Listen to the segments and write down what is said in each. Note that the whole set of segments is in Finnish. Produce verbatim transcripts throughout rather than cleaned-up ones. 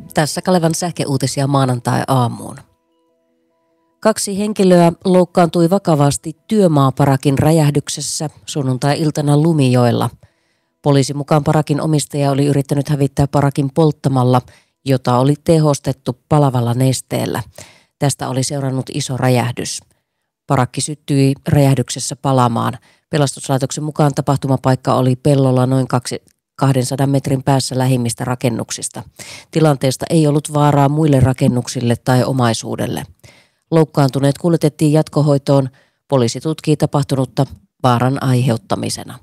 Tässä Kalevan sähkeuutisia maanantai-aamuun. Kaksi henkilöä loukkaantui vakavasti työmaaparakin räjähdyksessä sunnuntai-iltana Lumijoella. Poliisin mukaan parakin omistaja oli yrittänyt hävittää parakin polttamalla, jota oli tehostettu palavalla nesteellä. Tästä oli seurannut iso räjähdys. Parakki syttyi räjähdyksessä palamaan. Pelastuslaitoksen mukaan tapahtumapaikka oli pellolla noin kahdensadan metrin päässä lähimmistä rakennuksista. Tilanteesta ei ollut vaaraa muille rakennuksille tai omaisuudelle. Loukkaantuneet kuljetettiin jatkohoitoon. Poliisi tutkii tapahtunutta vaaran aiheuttamisena.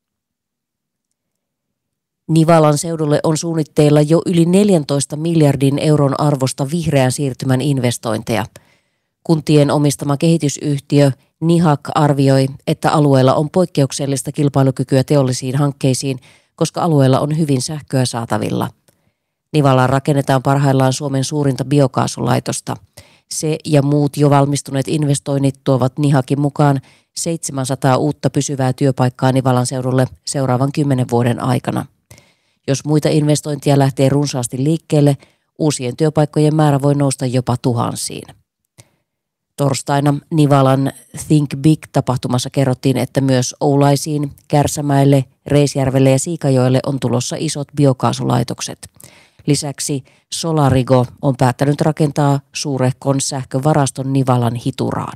Nivalan seudulle on suunnitteilla jo yli neljäntoista miljardin euron arvosta vihreän siirtymän investointeja. Kuntien omistama kehitysyhtiö Nihak arvioi, että alueella on poikkeuksellista kilpailukykyä teollisiin hankkeisiin, koska alueella on hyvin sähköä saatavilla. Nivalaan rakennetaan parhaillaan Suomen suurinta biokaasulaitosta. Se ja muut jo valmistuneet investoinnit tuovat Nihakin mukaan seitsemänsataa uutta pysyvää työpaikkaa Nivalan seudulle seuraavan kymmenen vuoden aikana. Jos muita investointia lähtee runsaasti liikkeelle, uusien työpaikkojen määrä voi nousta jopa tuhansiin. Torstaina Nivalan Think Big-tapahtumassa kerrottiin, että myös Oulaisiin, Kärsämäelle, Reisjärvelle ja Siikajoelle on tulossa isot biokaasulaitokset. Lisäksi Solarigo on päättänyt rakentaa suurehkon sähkövaraston Nivalan Hituraan.